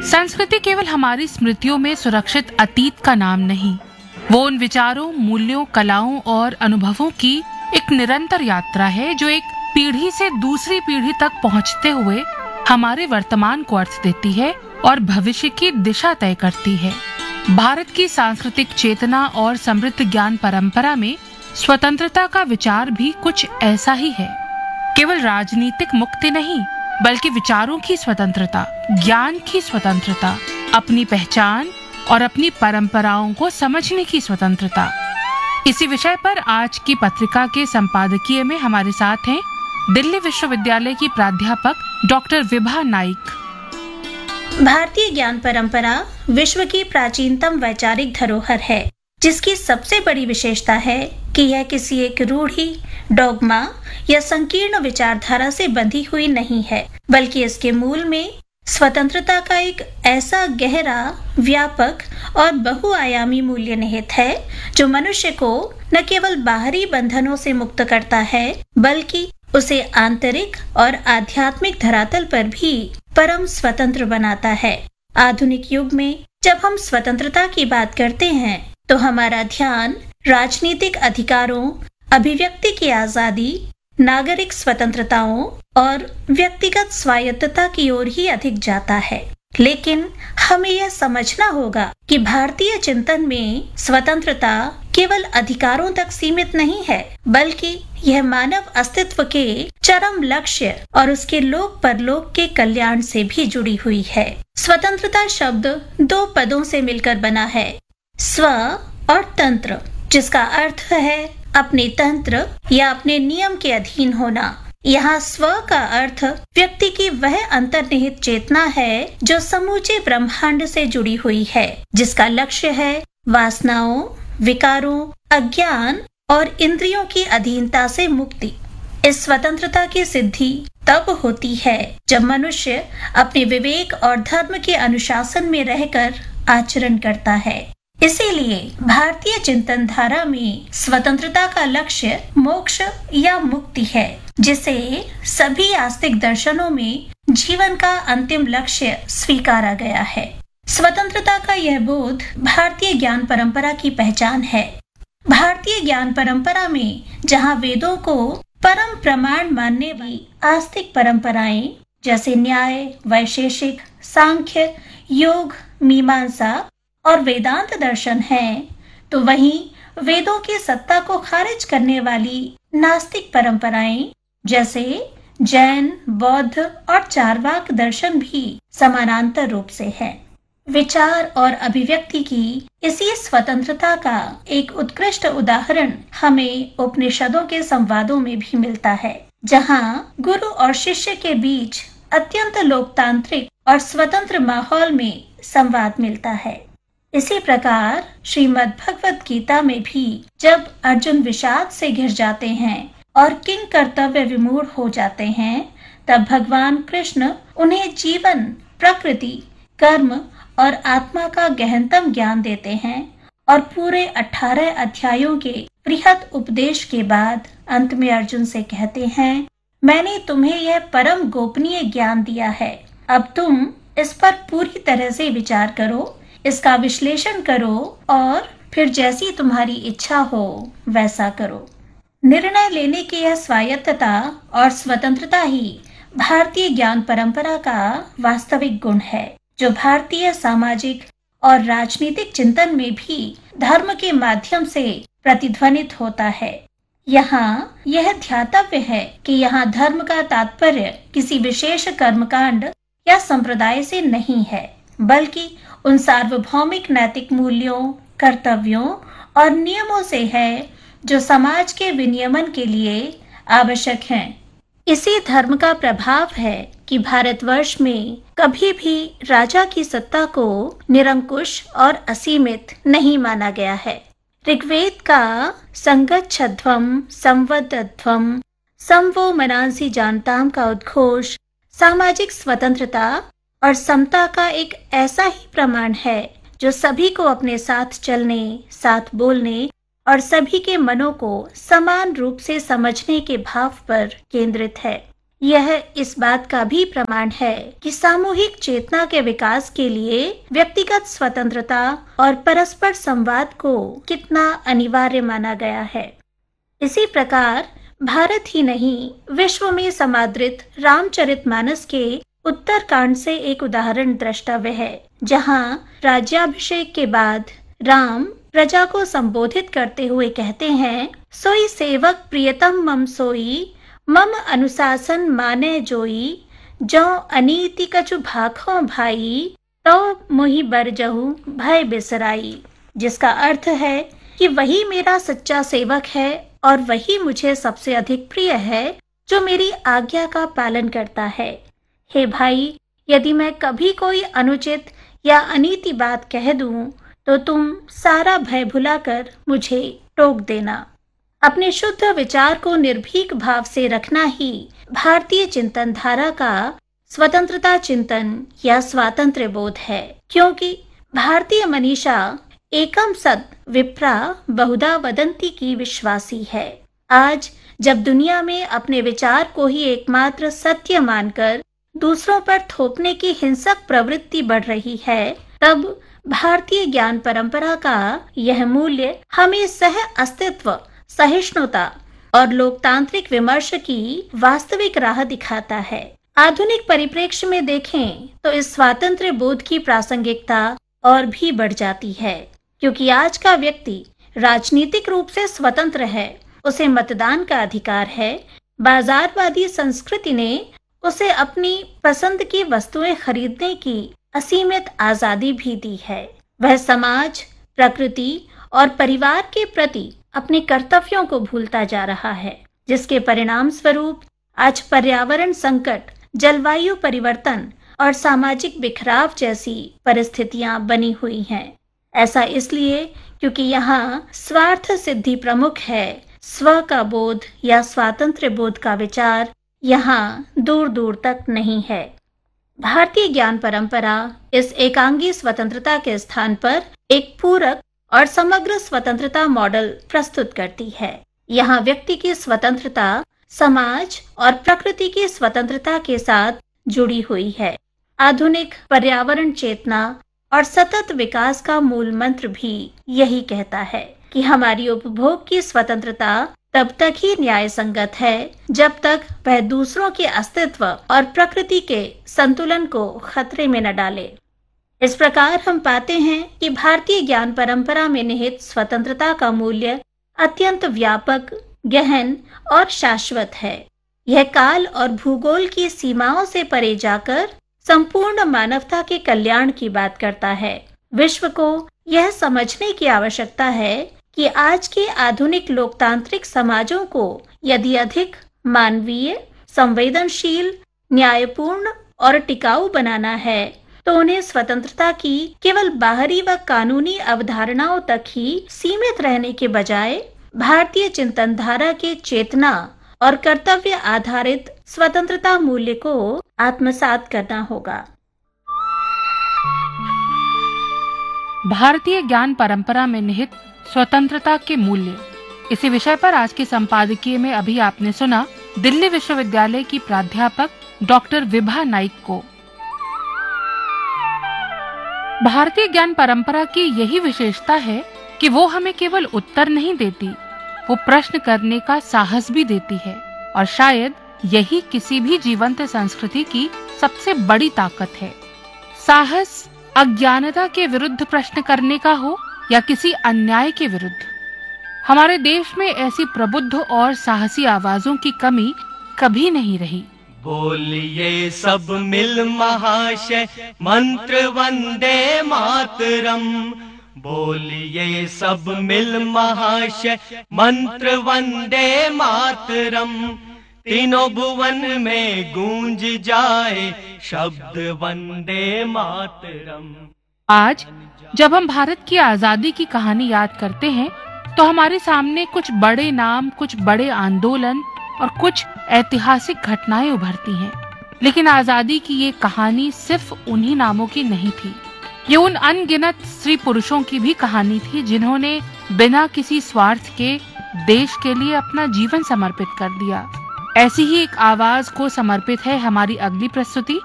संस्कृति केवल हमारी स्मृतियों में सुरक्षित अतीत का नाम नहीं, वो उन विचारों, मूल्यों, कलाओं और अनुभवों की एक निरंतर यात्रा है जो एक पीढ़ी से दूसरी पीढ़ी तक पहुंचते हुए हमारे वर्तमान को अर्थ देती है और भविष्य की दिशा तय करती है। भारत की सांस्कृतिक चेतना और समृद्ध ज्ञान परंपरा में स्वतंत्रता का विचार भी कुछ ऐसा ही है। केवल राजनीतिक मुक्ति नहीं, बल्कि विचारों की स्वतंत्रता, ज्ञान की स्वतंत्रता, अपनी पहचान और अपनी परंपराओं को समझने की स्वतंत्रता। इसी विषय पर आज की पत्रिका के संपादकीय में हमारे साथ हैं दिल्ली विश्वविद्यालय की प्राध्यापक डॉक्टर विभा नाइक। भारतीय ज्ञान परंपरा विश्व की प्राचीनतम वैचारिक धरोहर है, जिसकी सबसे बड़ी विशेषता है कि यह किसी एक रूढ़ि, डॉगमा या संकीर्ण विचारधारा से बंधी हुई नहीं है, बल्कि इसके मूल में स्वतंत्रता का एक ऐसा गहरा, व्यापक और बहुआयामी मूल्य निहित है जो मनुष्य को न केवल बाहरी बंधनों से मुक्त करता है, बल्कि उसे आंतरिक और आध्यात्मिक धरातल पर भी परम स्वतंत्र बनाता है। आधुनिक युग में जब हम स्वतंत्रता की बात करते हैं तो हमारा ध्यान राजनीतिक अधिकारों, अभिव्यक्ति की आजादी, नागरिक स्वतंत्रताओं और व्यक्तिगत स्वायत्तता की ओर ही अधिक जाता है। लेकिन हमें यह समझना होगा कि भारतीय चिंतन में स्वतंत्रता केवल अधिकारों तक सीमित नहीं है, बल्कि यह मानव अस्तित्व के चरम लक्ष्य और उसके लोक परलोक के कल्याण से भी जुड़ी हुई है। स्वतंत्रता शब्द दो पदों से मिलकर बना है, स्व और तंत्र, जिसका अर्थ है अपने तंत्र या अपने नियम के अधीन होना। यहाँ स्व का अर्थ व्यक्ति की वह अंतर्निहित चेतना है जो समूचे ब्रह्मांड से जुड़ी हुई है, जिसका लक्ष्य है वासनाओं, विकारों, अज्ञान और इंद्रियों की अधीनता से मुक्ति। इस स्वतंत्रता की सिद्धि तब होती है जब मनुष्य अपने विवेक और धर्म के अनुशासन में रहकर आचरण करता है। इसीलिए भारतीय चिंतन धारा में स्वतंत्रता का लक्ष्य मोक्ष या मुक्ति है, जिसे सभी आस्तिक दर्शनों में जीवन का अंतिम लक्ष्य स्वीकारा गया है। स्वतंत्रता का यह बोध भारतीय ज्ञान परंपरा की पहचान है। भारतीय ज्ञान परंपरा में जहाँ वेदों को परम प्रमाण मानने वाली आस्तिक परंपराएं जैसे न्याय, वैशेषिक, सांख्य, योग, मीमांसा और वेदांत दर्शन है, तो वहीं वेदों की सत्ता को खारिज करने वाली नास्तिक परंपराएं जैसे जैन, बौद्ध और चार्वाक दर्शन भी समानांतर रूप से है। विचार और अभिव्यक्ति की इसी स्वतंत्रता का एक उत्कृष्ट उदाहरण हमें उपनिषदों के संवादों में भी मिलता है, जहाँ गुरु और शिष्य के बीच अत्यंत लोकतांत्रिक और स्वतंत्र माहौल में संवाद मिलता है। इसी प्रकार श्रीमद् भगवत गीता में भी जब अर्जुन विषाद से घिर जाते हैं और किंग कर्तव्य विमूढ़ हो जाते हैं, तब भगवान कृष्ण उन्हें जीवन, प्रकृति, कर्म और आत्मा का गहनतम ज्ञान देते हैं और पूरे 18 अध्यायों के बृहद उपदेश के बाद अंत में अर्जुन से कहते हैं, मैंने तुम्हें यह परम गोपनीय ज्ञान दिया है, अब तुम इस पर पूरी तरह से विचार करो, इसका विश्लेषण करो और फिर जैसी तुम्हारी इच्छा हो वैसा करो। निर्णय लेने की यह स्वायत्तता और स्वतंत्रता ही भारतीय ज्ञान परंपरा का वास्तविक गुण है, जो भारतीय सामाजिक और राजनीतिक चिंतन में भी धर्म के माध्यम से प्रतिध्वनित होता है। यहाँ यह ध्यातव्य है कि यहाँ धर्म का तात्पर्य किसी विशेष कर्मकांड या संप्रदाय से नहीं है, बल्कि उन सार्वभौमिक नैतिक मूल्यों, कर्तव्यों और नियमों से है जो समाज के विनियमन के लिए आवश्यक हैं। इसी धर्म का प्रभाव है कि भारतवर्ष में कभी भी राजा की सत्ता को निरंकुश और असीमित नहीं माना गया है। ऋग्वेद का संगच्छध्वम संवदध्वम समवो मनांसी जानताम का उद्घोष सामाजिक स्वतंत्रता और समता का एक ऐसा ही प्रमाण है जो सभी को अपने साथ चलने, साथ बोलने और सभी के मनों को समान रूप से समझने के भाव पर केंद्रित है। यह इस बात का भी प्रमाण है कि सामूहिक चेतना के विकास के लिए व्यक्तिगत स्वतंत्रता और परस्पर संवाद को कितना अनिवार्य माना गया है। इसी प्रकार भारत ही नहीं, विश्व में समादृत रामचरितमानस के उत्तरकांड से एक उदाहरण द्रष्टव्य है, जहाँ राज्याभिषेक के बाद राम प्रजा को संबोधित करते हुए कहते हैं, सोई सेवक प्रियतम मम सोई, मम अनुशासन माने जोई, जो अनीति कछु भाखों भाई, तो मोहि बरजहु भय बिसराई। जिसका अर्थ है कि वही मेरा सच्चा सेवक है और वही मुझे सबसे अधिक प्रिय है, जो मेरी आज्ञा का पालन करता है। हे भाई, यदि मैं कभी कोई अनुचित या अनीति बात कह दूं, तो तुम सारा भय भुलाकर मुझे टोक देना। अपने शुद्ध विचार को निर्भीक भाव से रखना ही भारतीय चिंतन धारा का स्वतंत्रता चिंतन या स्वातंत्र्य बोध है, क्योंकि भारतीय मनीषा एकम सत विप्रा बहुधा वदंती की विश्वासी है। आज जब दुनिया में अपने विचार को ही एकमात्र सत्य मानकर दूसरों पर थोपने की हिंसक प्रवृत्ति बढ़ रही है, तब भारतीय ज्ञान परंपरा का यह मूल्य हमें सह अस्तित्व, सहिष्णुता और लोकतांत्रिक विमर्श की वास्तविक राह दिखाता है। आधुनिक परिप्रेक्ष्य में देखें तो इस स्वातंत्र्य बोध की प्रासंगिकता और भी बढ़ जाती है, क्योंकि आज का व्यक्ति राजनीतिक रूप से स्वतंत्र है, उसे मतदान का अधिकार है। बाजारवादी संस्कृति ने उसे अपनी पसंद की वस्तुएं खरीदने की असीमित आजादी भी दी है। वह समाज, प्रकृति और परिवार के प्रति अपने कर्तव्यों को भूलता जा रहा है, जिसके परिणाम स्वरूप आज पर्यावरण संकट, जलवायु परिवर्तन और सामाजिक बिखराव जैसी परिस्थितियां बनी हुई हैं। ऐसा इसलिए क्योंकि यहाँ स्वार्थ सिद्धि प्रमुख है, स्व का बोध या स्वातंत्र्य बोध का विचार यहाँ दूर दूर तक नहीं है। भारतीय ज्ञान परंपरा इस एकांगी स्वतंत्रता के स्थान पर एक पूरक और समग्र स्वतंत्रता मॉडल प्रस्तुत करती है। यहाँ व्यक्ति की स्वतंत्रता समाज और प्रकृति की स्वतंत्रता के साथ जुड़ी हुई है। आधुनिक पर्यावरण चेतना और सतत विकास का मूल मंत्र भी यही कहता है कि हमारी उपभोग की स्वतंत्रता तब तक ही न्याय संगत है, जब तक वह दूसरों के अस्तित्व और प्रकृति के संतुलन को खतरे में न डाले। इस प्रकार हम पाते हैं कि भारतीय ज्ञान परंपरा में निहित स्वतंत्रता का मूल्य अत्यंत व्यापक, गहन और शाश्वत है। यह काल और भूगोल की सीमाओं से परे जाकर संपूर्ण मानवता के कल्याण की बात करता है। विश्व को यह समझने की आवश्यकता है कि आज के आधुनिक लोकतांत्रिक समाजों को यदि अधिक मानवीय, संवेदनशील, न्यायपूर्ण और टिकाऊ बनाना है, तो उन्हें स्वतंत्रता की केवल बाहरी व कानूनी अवधारणाओं तक ही सीमित रहने के बजाय भारतीय चिंतन धारा के चेतना और कर्तव्य आधारित स्वतंत्रता मूल्य को आत्मसात करना होगा। भारतीय ज्ञान परंपरा में निहित स्वतंत्रता के मूल्य, इसी विषय पर आज के संपादकीय में अभी आपने सुना दिल्ली विश्वविद्यालय की प्राध्यापक डॉक्टर विभा नाइक को। भारतीय ज्ञान परंपरा की यही विशेषता है कि वो हमें केवल उत्तर नहीं देती, वो प्रश्न करने का साहस भी देती है, और शायद यही किसी भी जीवंत संस्कृति की सबसे बड़ी ताकत है। साहस अज्ञानता के विरुद्ध प्रश्न करने का हो या किसी अन्याय के विरुद्ध, हमारे देश में ऐसी प्रबुद्ध और साहसी आवाजों की कमी कभी नहीं रही। बोलिए सब मिल महाशय मंत्र वंदे मातरम, बोलिए सब मिल महाशय मंत्र वंदे मातरम, तीनों भुवन में गूंज जाए शब्द वंदे मातरम। आज जब हम भारत की आजादी की कहानी याद करते हैं, तो हमारे सामने कुछ बड़े नाम, कुछ बड़े आंदोलन और कुछ ऐतिहासिक घटनाएं उभरती हैं। लेकिन आजादी की ये कहानी सिर्फ उन्हीं नामों की नहीं थी। ये उन अनगिनत स्त्री पुरुषों की भी कहानी थी, जिन्होंने बिना किसी स्वार्थ के देश के लिए अपना जीवन समर्पित कर दिया। ऐसी ही एक आवाज को समर्पित है हमारी अगली प्रस्तुति।